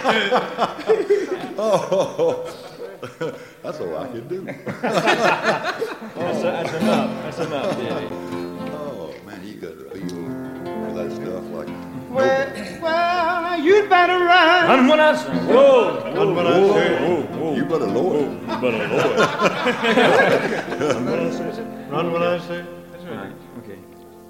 Oh, that's all I can do. That's enough. That's enough, Daddy. Oh, man, you got to feel for that stuff like Well, you'd better run. Run when I say. Whoa. Run when I say. whoa. You better lower it. You better lower it. Run when I say. That's right.